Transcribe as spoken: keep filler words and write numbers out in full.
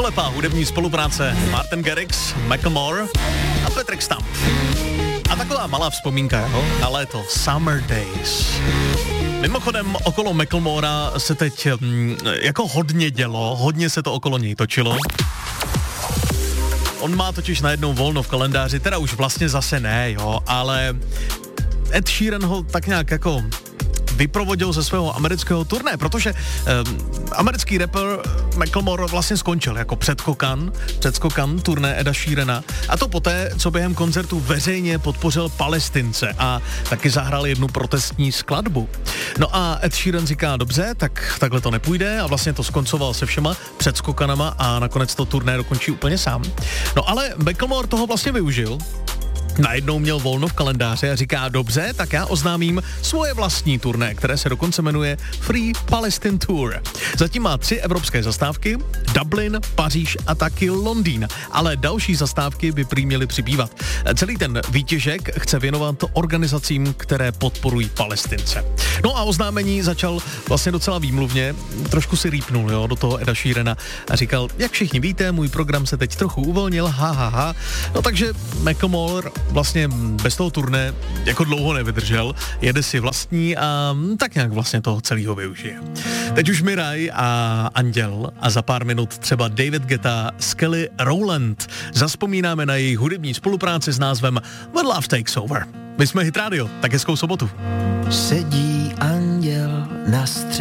velkolepá hudební spolupráce Martin Garrix, Macklemore a Patrick Stump. A taková malá vzpomínka, jo, na léto, Summer Days. Mimochodem, okolo Macklemora se teď hm, jako hodně dělo, hodně se to okolo něj točilo. On má totiž najednou volno v kalendáři, teda už vlastně zase ne, jo, ale Ed Sheeran ho tak nějak jako vyprovodil ze svého amerického turné, protože um, americký rapper Macklemore vlastně skončil jako předskokan, předskokan turné Eda Sheerana, a to poté, co během koncertu veřejně podpořil Palestince a taky zahrál jednu protestní skladbu. No a Ed Sheeran říká, dobře, tak takhle to nepůjde, a vlastně to skoncoval se všema předskokanama a nakonec to turné dokončí úplně sám. No ale Macklemore toho vlastně využil. Najednou měl volno v kalendáři a říká, dobře, tak já oznámím svoje vlastní turné, které se dokonce jmenuje Free Palestine Tour. Zatím má tři evropské zastávky, Dublin, Paříž a taky Londýn, ale další zastávky by prý měly přibývat. Celý ten výtěžek chce věnovat organizacím, které podporují Palestince. No a oznámení začal vlastně docela výmluvně, trošku si rýpnul, jo, do toho Eda Sheerana a říkal, jak všichni víte, můj program se teď trochu uvolnil, ha, ha, ha. No takže Macklemore vlastně bez toho turné jako dlouho nevydržel, jede si vlastní a tak nějak vlastně toho celého využije. Teď už Miraj a Anděl a za pár minut třeba David Guetta s Kelly Rowland. Zazpomínáme na jejich hudební spolupráci s názvem When Love Takes Over. My jsme Hit Radio, tak hezkou sobotu. Sedí anděl na střeše